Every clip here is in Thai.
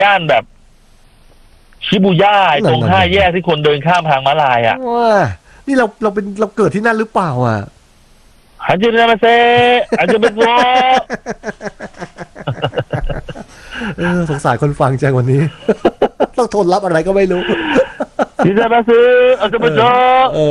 ย่านแบบชิบูย่าตรง5 แยกที่คนเดินข้ามทางม้าลายอ่ะนี่เราเกิดที่นั่นหรือเปล่าอ่ะฮันจินามาเซฮันจิเบโซสงสารคนฟังจังวันนี้ต้องทนรับอะไรก็ไม่รู้ที่จะมาซื้ออาจจะมาเจอ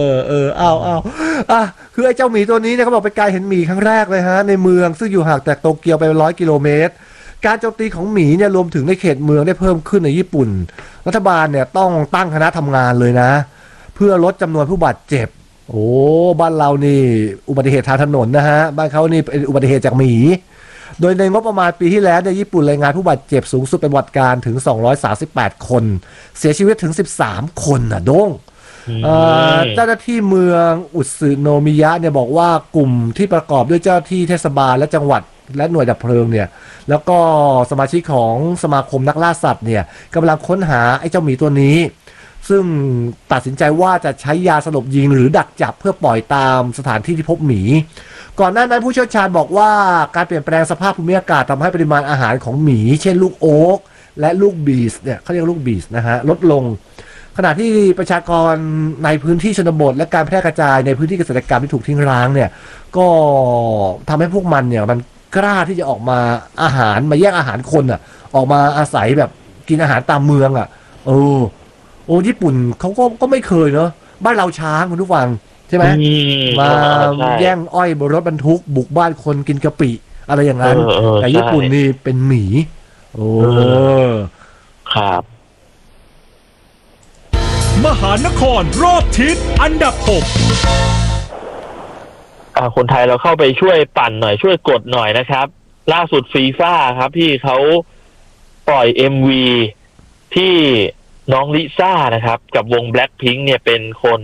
คือไอ้เจ้าหมีตัวนี้เนี่ยเขาบอกไปไกลเห็นหมีครั้งแรกเลยฮะในเมืองซึ่งอยู่ห่างจากโตเกียวไป100 กิโลเมตรการโจมตีของหมีเนี่ยรวมถึงในเขตเมืองได้เพิ่มขึ้นในญี่ปุ่นรัฐบาลเนี่ยต้องตั้งคณะทำงานเลยนะเพื่อลดจำนวนผู้บาดเจ็บโอ้บ้านเรานี่อุบัติเหตุทางถนนนะฮะบ้านเขานี่เป็นอุบัติเหตุจากหมีโดยในงบประมาณปีที่แล้วเนี่ยญี่ปุ่นรายงานผู้บาดเจ็บสูงสุดเป็นประวัติการถึง238 คนเสียชีวิตถึง13 คนน่ะโด้งเจ้าหน้าที่เมืองอุสึโนมิยะเนี่ยบอกว่ากลุ่มที่ประกอบด้วยเจ้าหน้าที่เทศบาลและจังหวัดและหน่วยดับเพลิงเนี่ยแล้วก็สมาชิกของสมาคมนักล่าสัตว์เนี่ยกำลังค้นหาไอ้เจ้าหมีตัวนี้ซึ่งตัดสินใจว่าจะใช้ยาสลบยิงหรือดักจับเพื่อปล่อยตามสถานที่ที่พบหมีก่อนหน้านั้นผู้เชี่ยวชาญบอกว่าการเปลี่ยนแปลงสภาพภูมิอากาศทำให้ปริมาณอาหารของหมีเช่นลูกโอ๊กและลูกบีสเนี่ยเขาเรียกลูกบีสนะฮะลดลงขณะที่ประชากรในพื้นที่ชนบทและการแพร่กระจายในพื้นที่เกษตรกรรมที่ถูกทิ้งร้างเนี่ยก็ทำให้พวกมันเนี่ยมันกล้าที่จะออกมาอาหารมาแย่งอาหารคนอ่ะออกมาอาศัยแบบกินอาหารตามเมืองอ่ะญี่ปุ่นเขาก็ไม่เคยเนอะบ้านเราช้างคุณผู้ฟังใช่ไหมมาแย่งอ้อยบนรถบรรทุกบุกบ้านคนกินกะปิอะไรอย่างนั้นแต่ญี่ปุ่นนี่เป็นหมีครับมหานครรอบทิศอันดับ6 คนไทยเราเข้าไปช่วยปั่นหน่อยช่วยกดหน่อยนะครับล่าสุดฟีฟ่าครับที่เขาปล่อย MV ที่น้องลิซ่านะครับกับวง Blackpink เนี่ยเป็นคน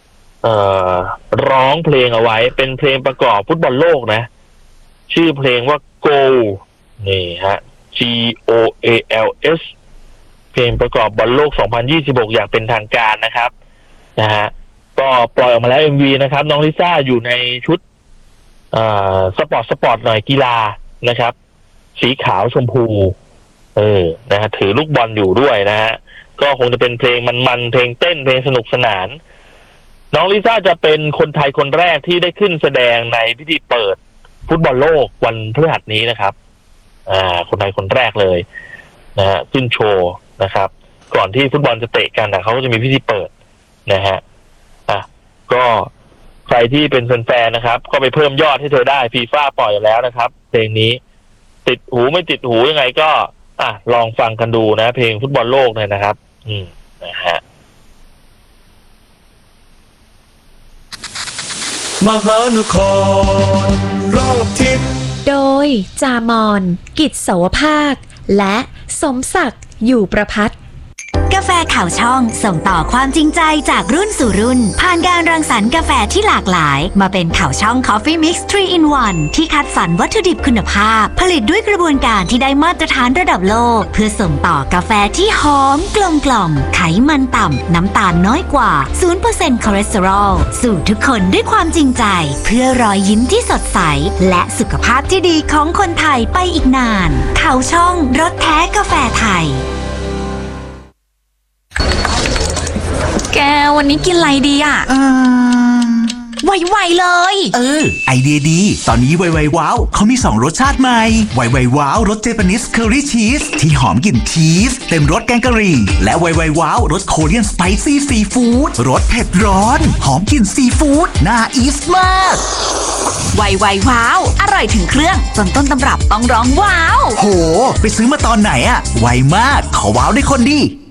ร้องเพลงเอาไว้เป็นเพลงประกอบฟุตบอลโลกนะชื่อเพลงว่า Goal นี่ฮะ GOALS เพลงประกอบบอลโลก2026อย่างเป็นทางการนะครับนะฮะก็ปล่อยออกมาแล้ว MV นะครับน้องลิซ่าอยู่ในชุดสปอร์ตหน่อยกีฬานะครับสีขาวชมพูนะฮะถือลูกบอลอยู่ด้วยนะฮะก็คงจะเป็นเพลงมันเพลงเต้นเพลงสนุกสนานน้องลิซ่าจะเป็นคนไทยคนแรกที่ได้ขึ้นแสดงในพิธีเปิดฟุตบอลโลกวันพฤหัสนี้นะครับคนไทยคนแรกเลยนะฮะขึ้นโชว์นะครับก่อนที่ฟุตบอลจะเตะกันนะเขาก็จะมีพิธีเปิดนะฮะก็ใครที่เป็นแฟนๆนะครับก็ไปเพิ่มยอดให้เธอได้ฟีฟ่าปล่อยแล้วนะครับเพลงนี้ติดหูไม่ติดหูยังไงก็ลองฟังกันดูนะเพลงฟุตบอลโลกเนี่ยนะครับนะฮะมหานครรอบทิศโดยจามอนกิจเสาวภาคและสมศักดิ์อยู่ประภัตกาแฟข่าวช่องส่งต่อความจริงใจจากรุ่นสู่รุ่นผ่านการรังสรรค์กาแฟที่หลากหลายมาเป็นข่าวช่อง Coffee Mix 3 in 1 ที่คัดสรรวัตถุดิบคุณภาพผลิตด้วยกระบวนการที่ได้มาตรฐานระดับโลกเพื่อส่งต่อกาแฟที่หอมกลมกล่อมไขมันต่ำน้ำตาลน้อยกว่า 0% คอเลสเตอรอลสู่ทุกคนด้วยความจริงใจเพื่อรอยยิ้มที่สดใสและสุขภาพที่ดีของคนไทยไปอีกนานข่าวช่องรสแท้กาแฟไทยแกวันนี้กินอะไรดีอ่ะไวๆเลยไอเดียดีตอนนี้ไวๆว้าวเขามี2รสชาติใหม่ไวๆว้าวรสเจแปนิสเคอรี่ชีสที่หอมกลิ่นชีสเต็มรสแกงกะหรี่และไวๆว้าวรสโคเรียนสไปซี่ซีฟู้ดรสเผ็ดร้อนหอมกลิ่นซีฟู้ดน่าอีสมากไวๆว้าวอร่อยถึงเครื่องจนต้นตำรับต้องร้องว้าวโหไปซื้อมาตอนไหนอะไวมากขอว้าวได้คนดี